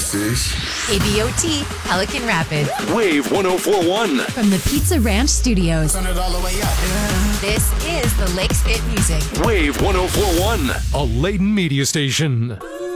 Fish. KBOT, Pelican Rapids. Wave 1041. From the Pizza Ranch Studios. Turn it all the way up. This is the Lakes Hit Music. Wave 1041. A Layton media station.